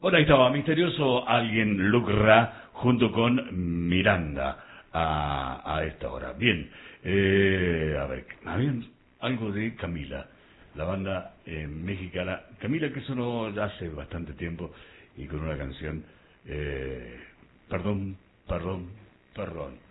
Bueno, ahí estaba, Misterioso Alguien Lucra junto con Miranda a esta hora. Bien, a ver, habían algo de Camila, la banda mexicana. Camila que sonó ya hace bastante tiempo y con una canción, perdón, perdón, perdón.